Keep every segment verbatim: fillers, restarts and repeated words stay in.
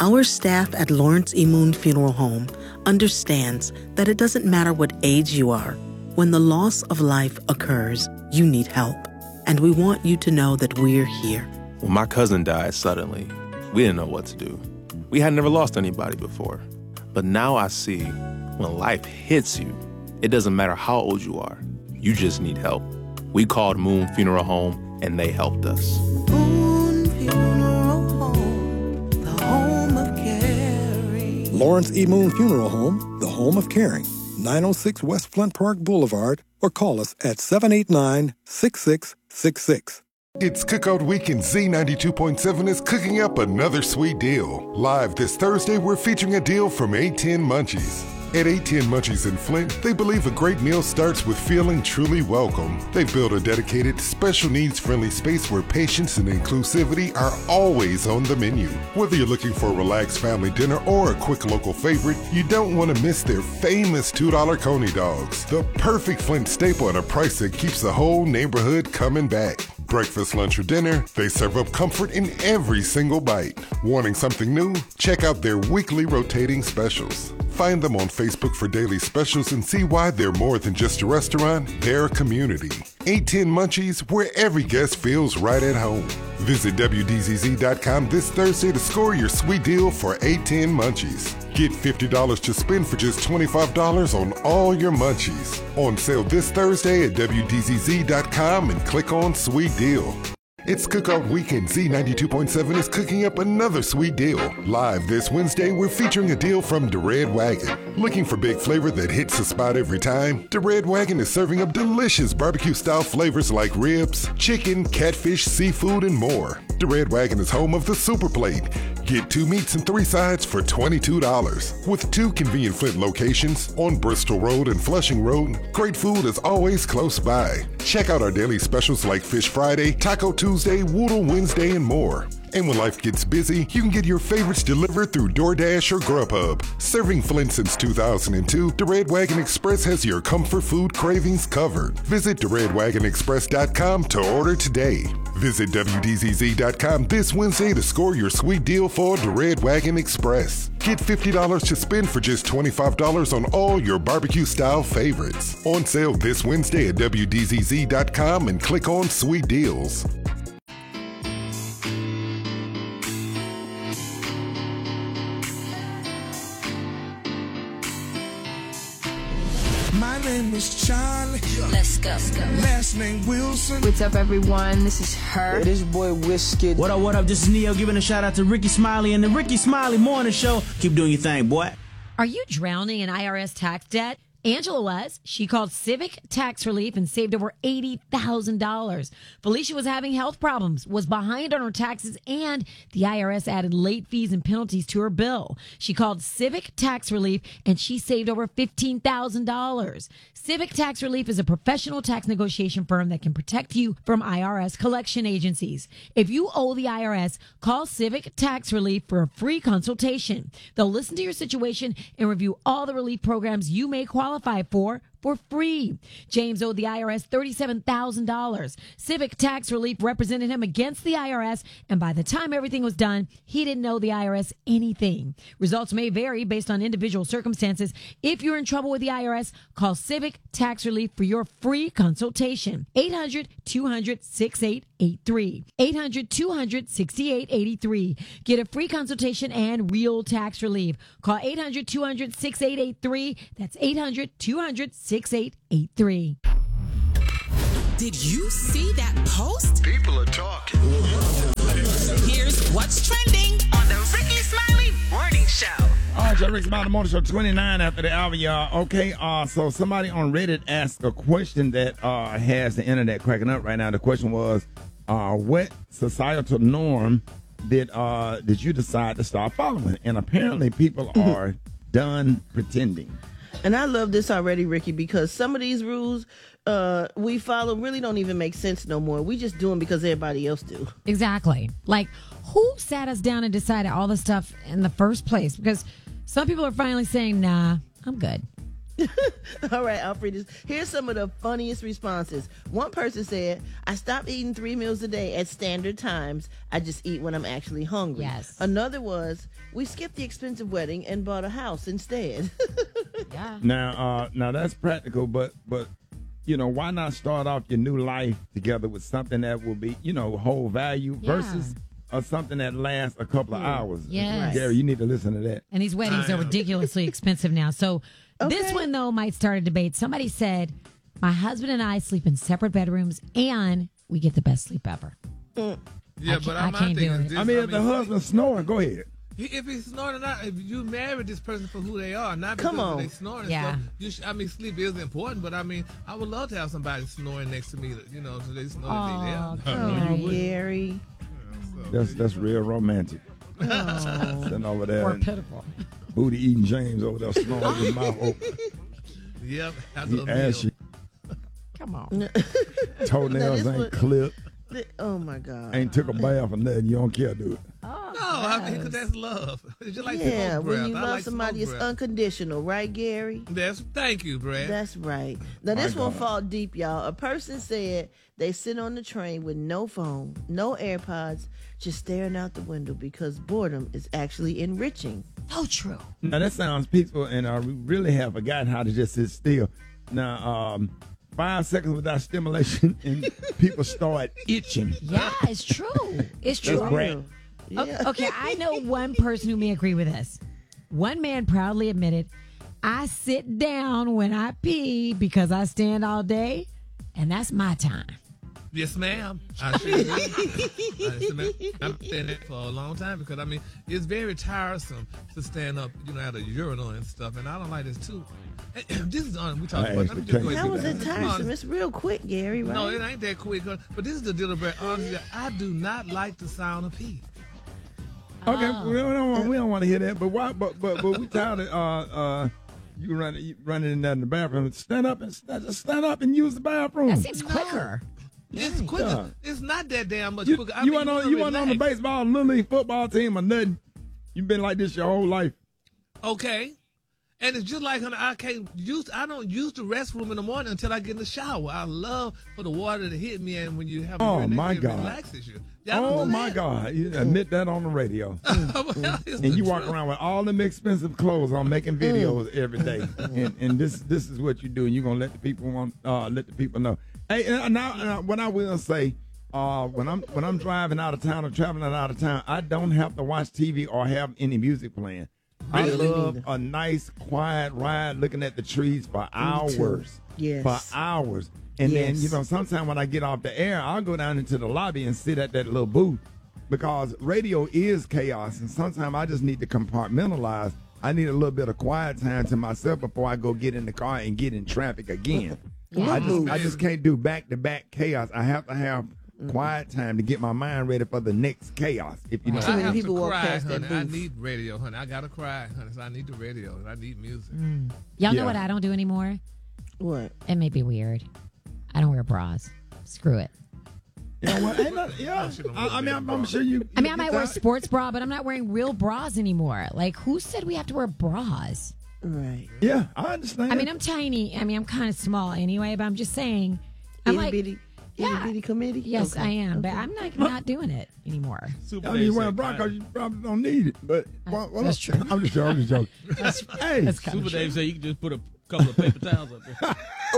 Our staff at Lawrence E. Moon Funeral Home understands that it doesn't matter what age you are. When the loss of life occurs, you need help. And we want you to know that we're here. When my cousin died suddenly, we didn't know what to do. We had never lost anybody before. But now I see, when life hits you, it doesn't matter how old you are. You just need help. We called Moon Funeral Home, and they helped us. Moon Funeral Home, the home of caring. Lawrence E. Moon Funeral Home, the home of caring. nine oh six West Flint Park Boulevard, or call us at seven eight nine, six six six six. It's Cookout Week and Z ninety-two point seven is cooking up another sweet deal. Live this Thursday, we're featuring a deal from eight ten Munchies. At eight ten Munchies in Flint, they believe a great meal starts with feeling truly welcome. They've built a dedicated, special needs-friendly space where patience and inclusivity are always on the menu. Whether you're looking for a relaxed family dinner or a quick local favorite, you don't want to miss their famous two dollar Coney dogs. The perfect Flint staple at a price that keeps the whole neighborhood coming back. Breakfast, lunch, or dinner, they serve up comfort in every single bite. Wanting something new? Check out their weekly rotating specials. Find them on Facebook for daily specials and see why they're more than just a restaurant, they're a community. eight ten Munchies, where every guest feels right at home. Visit W D Z Z dot com this Thursday to score your sweet deal for eight ten Munchies. Get fifty dollars to spend for just twenty-five dollars on all your Munchies. On sale this Thursday at W D Z Z dot com and click on Sweet Deal. It's Cookout Weekend. Z ninety-two point seven is cooking up another sweet deal. Live this Wednesday, we're featuring a deal from The Red Wagon. Looking for big flavor that hits the spot every time? The Red Wagon is serving up delicious barbecue-style flavors like ribs, chicken, catfish, seafood, and more. The Red Wagon is home of the Super Plate. Get two meats and three sides for twenty-two dollars. With two convenient Flint locations on Bristol Road and Flushing Road, great food is always close by. Check out our daily specials like Fish Friday, Taco Tuesday, Woodle Wednesday, and more. And when life gets busy, you can get your favorites delivered through DoorDash or Grubhub. Serving Flint since two thousand two, the Red Wagon Express has your comfort food cravings covered. Visit the red wagon express dot com to order today. Visit W D Z Z dot com this Wednesday to score your sweet deal for the Red Wagon Express. Get fifty dollars to spend for just twenty-five dollars on all your barbecue-style favorites. On sale this Wednesday at W D Z Z dot com and click on Sweet Deals. My name is Charlie. Let's go. Let's go. Last name Wilson. What's up, everyone? This is her. Hey, this your boy Whiskey. What up, what up? This is Neo giving a shout out to Ricky Smiley and the Ricky Smiley Morning Show. Keep doing your thing, boy. Are you drowning in I R S tax debt? Angela was. She called Civic Tax Relief and saved over eighty thousand dollars. Felicia was having health problems, was behind on her taxes, and the I R S added late fees and penalties to her bill. She called Civic Tax Relief and she saved over fifteen thousand dollars. Civic Tax Relief is a professional tax negotiation firm that can protect you from I R S collection agencies. If you owe the I R S, call Civic Tax Relief for a free consultation. They'll listen to your situation and review all the relief programs you may qualify for for free. James owed the I R S thirty-seven thousand dollars. Civic Tax Relief represented him against the I R S, and by the time everything was done, he didn't owe the I R S anything. Results may vary based on individual circumstances. If you're in trouble with the I R S, call Civic Tax Relief for your free consultation. eight hundred, two hundred, sixty-eight eighty-three. eight hundred, two hundred, sixty-eight eighty-three. Get a free consultation and real tax relief. Call eight hundred, two hundred, sixty-eight eighty-three. That's eight hundred, two hundred, sixty-eight eighty-three. Did you see that post? People are talking. Here's what's trending on the Ricky Smiley Morning Show. All right, y'all, Ricky Smiley Morning Show, twenty-nine after the hour, y'all. Okay, uh, so somebody on Reddit asked a question that uh, has the internet cracking up right now. The question was, uh, what societal norm did uh, did you decide to start following? And apparently people are done pretending. And I love this already, Ricky, because some of these rules uh, we follow really don't even make sense no more. We just do them because everybody else do. Exactly. Like, who sat us down and decided all this stuff in the first place? Because some people are finally saying, nah, I'm good. All right, Alfred. Here's some of the funniest responses. One person said, I stopped eating three meals a day at standard times. I just eat when I'm actually hungry. Yes. Another was, we skipped the expensive wedding and bought a house instead. Yeah. Now, uh, now that's practical, but but you know, why not start off your new life together with something that will be, you know, whole value Yeah. versus uh, something that lasts a couple of hours. Yes. Gary, you need to listen to that. And these weddings are ridiculously expensive now. So this Okay. one, though, might start a debate. Somebody said, my husband and I sleep in separate bedrooms and we get the best sleep ever. Yeah, I but ca- I, I my can't thing do is it. this, I mean, if the mean, husband's snoring, go ahead. he- if he's snoring or not, if you married this person for who they are, not Come because on. they snoring and Yeah. stuff. You sh- I mean, sleep is important, but I mean, I would love to have somebody snoring next to me, you know, so they know that they there. Oh, Gary. That's that's real romantic. Oh. Sitting over there, Or and pitiful. booty eating James over there snoring with his mouth open. Yep. After He a asked you, meal. Come on. toenails Now, ain't this was- clipped, Th- Oh, my God. ain't took a bath or nothing. You don't care, do it. No, I mean, 'cause that's love. It's just like Yeah, smoke when breath. you I love like somebody, smoke it's breath. unconditional, right, Gary? That's thank you, Brad. That's right. Now, this My one God. fall deep, y'all. A person said they sit on the train with no phone, no AirPods, just staring out the window because boredom is actually enriching. So true. Now that sounds peaceful, and I really have forgotten how to just sit still. Now, um, five seconds without stimulation, and people start itching. Yeah, it's true. It's true. That's great. O- Yeah. Okay, I know one person who may agree with this. One man proudly admitted, I sit down when I pee because I stand all day, and that's my time. Yes, ma'am. I sure do. Yes, ma'am. I've been there for a long time because I mean it's very tiresome to stand up, you know, at a urinal and stuff, and I don't like this too. This is on. We talked I about. actually Let me just go can't ahead How and was do it that. tiresome? It's real quick, Gary, right? No, it ain't that quick. uh, But this is the deal, Brett. Honestly, I do not like the sound of pee. Okay, Oh. we don't want, we don't want to hear that. But why? But but but we tired of uh uh you running you running in there in the bathroom. Stand up and stand, just stand up and use the bathroom. That seems quicker. It's quicker. Yeah. It's not that damn much You, quicker. I you mean, went on wanna you went on the relax. baseball little league football team or nothing. You've been like this your whole life. Okay. And it's just like, honey, I can't use, I don't use the restroom in the morning until I get in the shower. I love for the water to hit me, and when you have a Oh, urinary, my it God. relaxes you. Y'all Oh know my that? God! You admit that on the radio, Well, it's and the you walk truth. around with all them expensive clothes on, making videos every day, and, and this this is what you do, and you're gonna let the people want uh, let the people know. Hey, and now uh, what I will say, uh, when I'm when I'm driving out of town or traveling out of town, I don't have to watch T V or have any music playing. I Really? love a nice quiet ride, looking at the trees for hours, Yes. for hours. And then, Yes. you know, sometimes when I get off the air, I'll go down into the lobby and sit at that little booth because radio is chaos. And sometimes I just need to compartmentalize. I need a little bit of quiet time to myself before I go get in the car and get in traffic again. I just I just can't do back to back chaos. I have to have quiet time to get my mind ready for the next chaos. If you know, I what I mean. have people to walk cry, past that honey. I booth. need radio, honey. I gotta cry, honey. So I need the radio. And I need music. Y'all know Yeah. what I don't do anymore? What? It may be weird. I don't wear bras. Screw it. You know what? Ain't nothing- yeah, I, I mean, I'm, I'm sure you. I mean, I might wear a you- sports bra, but I'm not wearing real bras anymore. Like, who said we have to wear bras? Right. Yeah, I understand. I mean, I'm tiny. I mean, I'm kind of small anyway, but I'm just saying. I'm Itty like, bitty, yeah. itty bitty committee? yes, Okay. I am, but Okay. I'm not not doing it anymore. I mean, you wear a bra because you probably don't need it. But well, well, That's true. I'm just joking. I'm just joking. hey, That's kind Super of Dave said you can just put a couple of paper towels up there.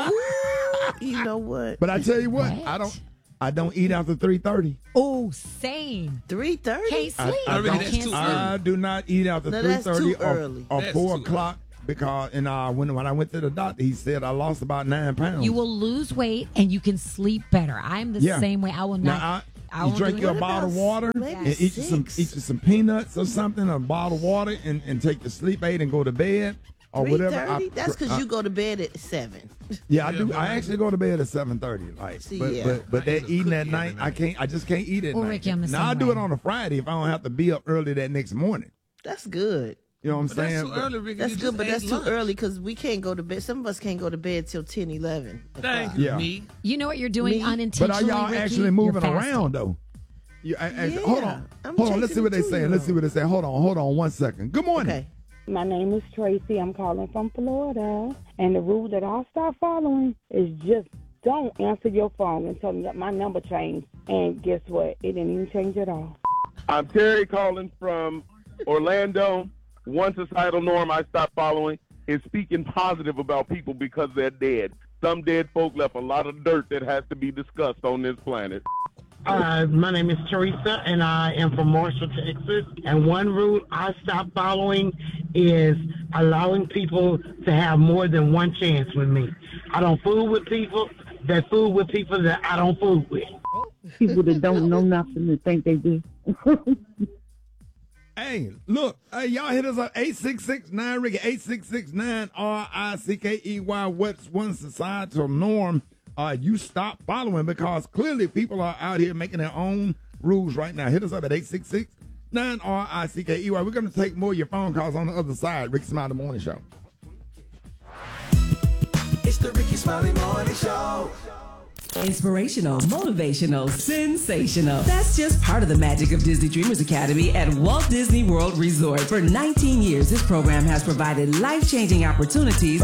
Ooh, you know what? but I tell you what, What? I don't. I don't eat after three thirty. Oh, same. three thirty? Can't sleep. I, I, really, don't, that's can't too sleep. I do not eat after No, three that's thirty too or, early. or That's four too o'clock because and uh, when when I went to the doctor, he said I lost about nine pounds. You will lose weight and you can sleep better. I'm the Yeah. same way. I will not. Now, I, I you won't drink do your it. bottle of about water maybe and eat you some six? eat you some peanuts or something, a bottle of water, and, and take the sleep aid and go to bed or three whatever. I- thirty? That's because I- you go to bed at seven. Yeah, I do. I actually go to bed at seven thirty. Like, See, but yeah. but but I that eat a eating at cookie night, every I night. can't. I just can't eat at Well, night. Ricky, I'm the now I same do way. it on a Friday if I don't have to be up early that next morning. That's good. You know what I'm But that's saying? too But- early, Ricky. That's You good, just but ate that's too lunch. early because we can't go to bed. Some of us can't go to bed till ten, eleven. Thank you, Yeah. me. You know what you're doing Me? But are unintentionally, y'all Ricky? actually You're moving fasting. around though? You, I, I- Yeah, hold on, I'm hold on. Let's see chasing what the they saying. Let's see what they say. Hold on, hold on, one second. Good morning. Okay. My name is Tracy. I'm calling from Florida. And the rule that I start following is just don't answer your phone and tell me that my number changed. And guess what? It didn't even change at all. I'm Terry calling from Orlando. One societal norm I stopped following is speaking positive about people because they're dead. Some dead folk left a lot of dirt that has to be discussed on this planet. Uh, my name is Teresa, and I am from Marshall, Texas. And one rule I stopped following is allowing people to have more than one chance with me. I don't fool with people that fool with people that I don't fool with. People that don't know nothing that think they do. Hey, look, hey, y'all hit us up eight six six nine Ricky, eight six six nine R I C K E Y. What's one societal norm uh, you stop following? Because clearly people are out here making their own rules right now. Hit us up at eight six six nine R I C K E Y. We're going to take more of your phone calls on the other side. Ricky Smiley Morning Show. It's the Ricky Smiley Morning Show. Inspirational, motivational, sensational. That's just part of the magic of Disney Dreamers Academy at Walt Disney World Resort. For nineteen years, this program has provided life-changing opportunities